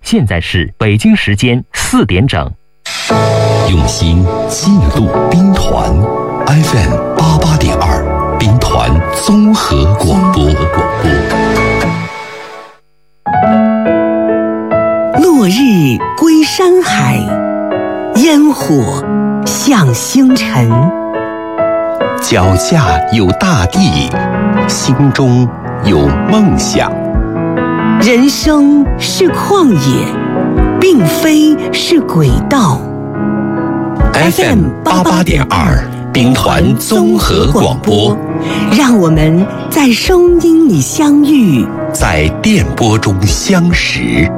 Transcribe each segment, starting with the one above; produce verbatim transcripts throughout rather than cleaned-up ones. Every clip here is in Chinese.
现在是北京时间四点整。 用心记录兵团 F M 八八点二，兵团综合广播。 落日归山海，烟火向星辰。 脚下有大地，心中有梦想。 人生是旷野，并非是轨道。 F M 八八点二，兵团综合广播， 让我们在声音里相遇， 在电波中相识。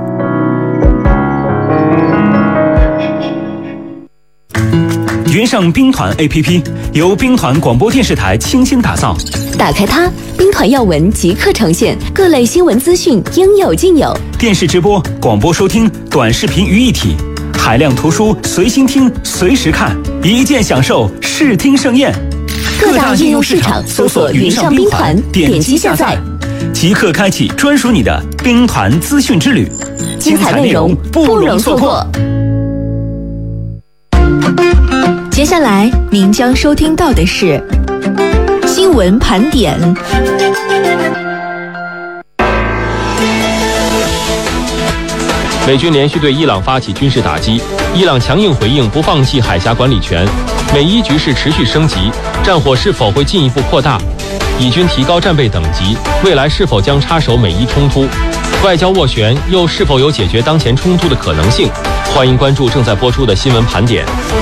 云上兵团 A P P 由兵团广播电视台倾心打造， 打开它，兵团要闻即刻呈现，各类新闻资讯应有尽有。 电视直播、广播收听、短视频于一体，海量图书随心听、随时看，一键享受视听盛宴。 各大应用市场搜索云上兵团，点击下载， 即刻开启专属你的兵团资讯之旅， 精彩内容不容错过。接下来您将收听到的是新闻盘点。 美军连续对伊朗发起军事打击，伊朗强硬回应不放弃海峡管理权。美伊局势持续升级，战火是否会进一步扩大？以军提高战备等级，未来是否将插手美伊冲突？外交斡旋又是否有解决当前冲突的可能性？欢迎关注正在播出的新闻盘点。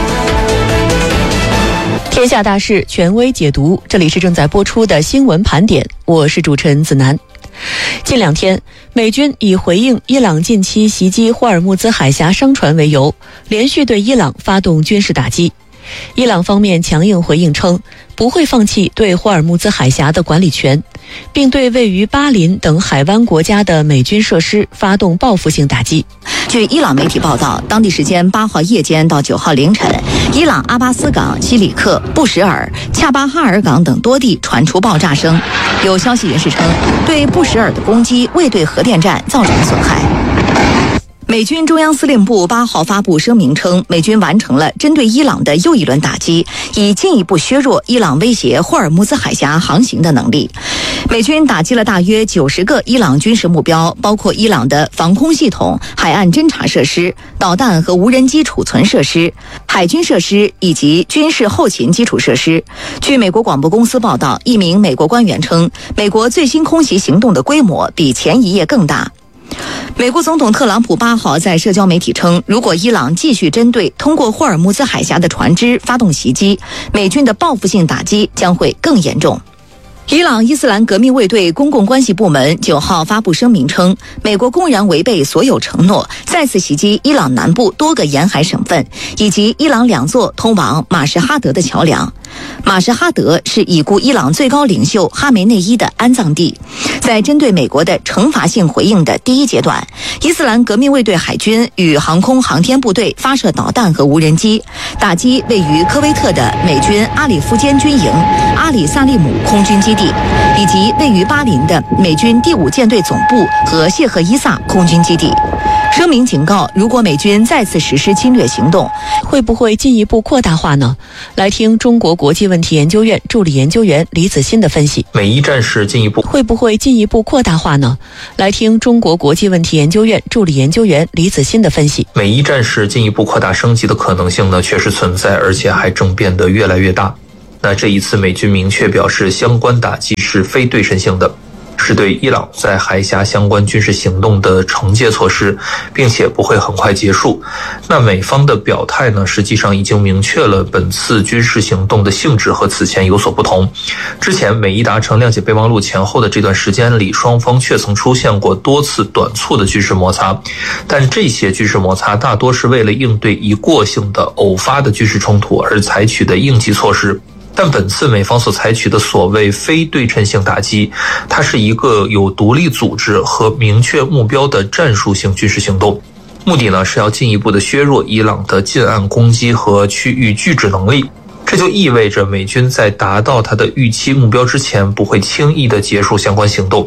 天下大事权威解读，这里是正在播出的新闻盘点，我是主持人子楠。近两天，美军以回应伊朗近期袭击霍尔木兹海峡商船为由，连续对伊朗发动军事打击。伊朗方面强硬回应称，不会放弃对霍尔木兹海峡的管理权，并对位于巴林等海湾国家的美军设施发动报复性打击。 据伊朗媒体报道，当地时间八号夜间到九号凌晨，伊朗阿巴斯港、西里克、布什尔、恰巴哈尔港等多地传出爆炸声。有消息人士称，对布什尔的攻击未对核电站造成损害。美军中央司令部八号发布声明称，美军完成了针对伊朗的又一轮打击，以进一步削弱伊朗威胁霍尔木兹海峡航行的能力。美军打击了大约九十个伊朗军事目标，包括伊朗的防空系统、海岸侦察设施、导弹和无人机储存设施、海军设施以及军事后勤基础设施。据美国广播公司报道，一名美国官员称，美国最新空袭行动的规模比前一夜更大。美国总统特朗普八号在社交媒体称，如果伊朗继续针对通过霍尔木兹海峡的船只发动袭击，美军的报复性打击将会更严重。伊朗伊斯兰革命卫队公共关系部门九号发布声明称，美国公然违背所有承诺，再次袭击伊朗南部多个沿海省份，以及伊朗两座通往马什哈德的桥梁。马什哈德是已故伊朗最高领袖哈梅内伊的安葬地。在针对美国的惩罚性回应的第一阶段，伊斯兰革命卫队海军与航空航天部队发射导弹和无人机，打击位于科威特的美军阿里夫坚军营、阿里萨利姆空军基地，以及位于巴林的美军第五舰队总部和谢赫伊萨空军基地。声明警告，如果美军再次实施侵略行动， 会不会进一步扩大化呢？来听中国国际问题研究院助理研究员李子欣的分析。 美伊战事进一步会不会进一步扩大化呢？来听中国国际问题研究院助理研究员李子欣的分析。 美伊战事进一步扩大升级的可能性呢，确实存在，而且还正变得越来越大。那这一次美军明确表示，相关打击是非对称性的，是对伊朗在海峡相关军事行动的惩戒措施，并且不会很快结束。那美方的表态呢，实际上已经明确了本次军事行动的性质和此前有所不同。之前美伊达成谅解备忘录前后的这段时间里，双方确曾出现过多次短促的军事摩擦，但这些军事摩擦大多是为了应对一过性的偶发的军事冲突而采取的应急措施。但本次美方所采取的所谓非对称性打击，它是一个有独立组织和明确目标的战术性军事行动，目的呢是要进一步的削弱伊朗的近岸攻击和区域拒止能力。这就意味着美军在达到它的预期目标之前，不会轻易的结束相关行动。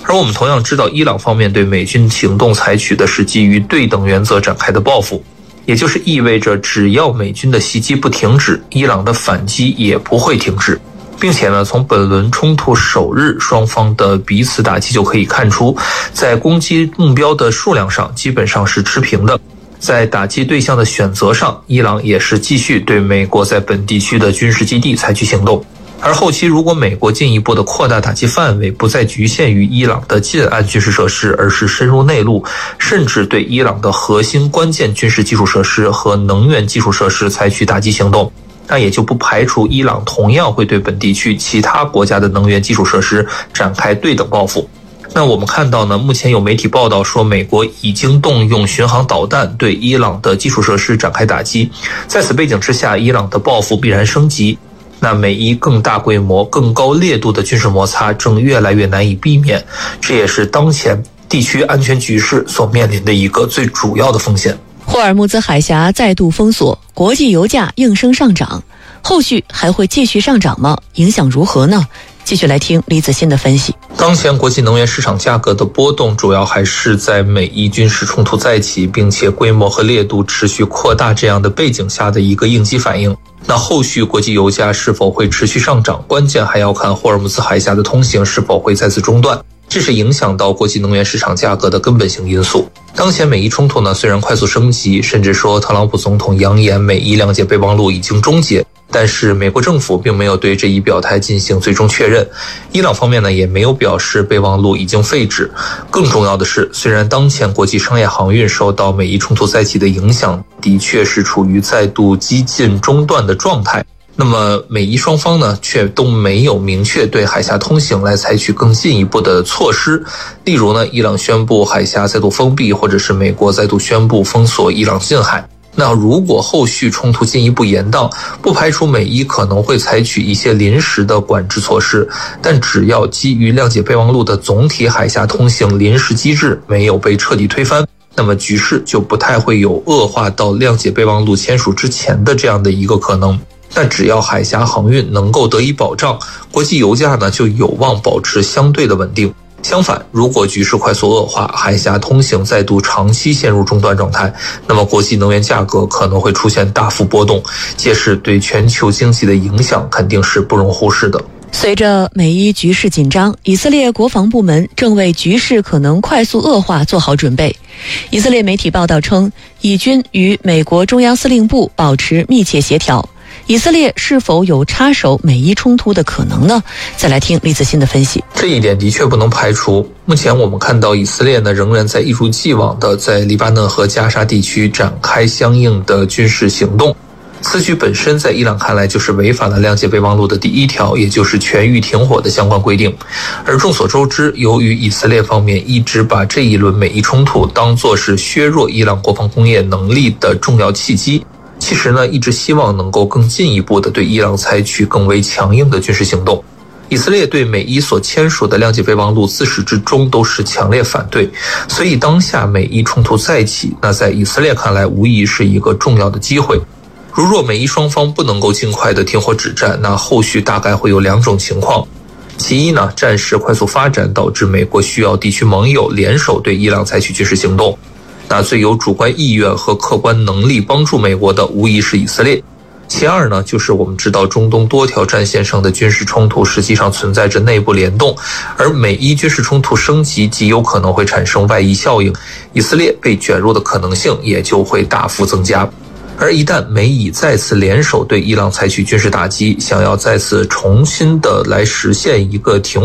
而我们同样知道，伊朗方面对美军行动采取的是基于对等原则展开的报复，也就是意味着只要美军的袭击不停止，伊朗的反击也不会停止。并且呢，从本轮冲突首日双方的彼此打击就可以看出，在攻击目标的数量上基本上是持平的。在打击对象的选择上，伊朗也是继续对美国在本地区的军事基地采取行动。而后期如果美国进一步的扩大打击范围，不再局限于伊朗的近岸军事设施，而是深入内陆，甚至对伊朗的核心关键军事基础设施和能源基础设施采取打击行动，那也就不排除伊朗同样会对本地区其他国家的能源基础设施展开对等报复。那我们看到呢，目前有媒体报道说，美国已经动用巡航导弹对伊朗的基础设施展开打击。在此背景之下，伊朗的报复必然升级。那美伊更大规模、更高烈度的军事摩擦正越来越难以避免，这也是当前地区安全局势所面临的一个最主要的风险。 霍尔木兹海峡再度封锁，国际油价应声上涨，后续还会继续上涨吗？影响如何呢？继续来听李子欣的分析。 当前国际能源市场价格的波动主要还是在美伊军事冲突再起，并且规模和烈度持续扩大这样的背景下的一个应激反应。那后续国际油价是否会持续上涨，关键还要看霍尔木兹海峡的通行是否会再次中断，这是影响到国际能源市场价格的根本性因素。当前美伊冲突呢，虽然快速升级，甚至说特朗普总统扬言美伊谅解备忘录已经终结，但是美国政府并没有对这一表态进行最终确认，伊朗方面呢也没有表示备忘录已经废止。更重要的是，虽然当前国际商业航运受到美伊冲突再起的影响，的确是处于再度激进中断的状态，那么美伊双方呢却都没有明确对海峡通行来采取更进一步的措施。例如呢，伊朗宣布海峡再度封闭，或者是美国再度宣布封锁伊朗近海。那如果后续冲突进一步延宕，不排除美伊可能会采取一些临时的管制措施，但只要基于谅解备忘录的总体海峡通行临时机制没有被彻底推翻，那么局势就不太会有恶化到谅解备忘录签署之前的这样的一个可能。那只要海峡航运能够得以保障，国际油价呢就有望保持相对的稳定。相反，如果局势快速恶化，海峡通行再度长期陷入中断状态，那么国际能源价格可能会出现大幅波动，届时对全球经济的影响肯定是不容忽视的。 随着美伊局势紧张，以色列国防部门正为局势可能快速恶化做好准备。以色列媒体报道称，以军与美国中央司令部保持密切协调。以色列是否有插手美伊冲突的可能呢？再来听李子欣的分析。 这一点的确不能排除。目前我们看到以色列呢仍然在一如既往的在黎巴嫩和加沙地区展开相应的军事行动。此举本身在伊朗看来就是违反了谅解备忘录的第一条，也就是全域停火的相关规定。而众所周知，由于以色列方面一直把这一轮美伊冲突当作是削弱伊朗国防工业能力的重要契机，其实呢，一直希望能够更进一步的对伊朗采取更为强硬的军事行动。以色列对美伊所签署的谅解备忘录自始至终都是强烈反对，所以当下美伊冲突再起，那在以色列看来无疑是一个重要的机会。如若美伊双方不能够尽快的停火止战，那后续大概会有两种情况。其一呢，战事快速发展导致美国需要地区盟友联手对伊朗采取军事行动，那最有主观意愿和客观能力帮助美国的无疑是以色列。其二呢，就是我们知道中东多条战线上的军事冲突实际上存在着内部联动，而美伊军事冲突升级极有可能会产生外溢效应，以色列被卷入的可能性也就会大幅增加。而一旦美以再次联手对伊朗采取军事打击，想要再次重新的来实现一个停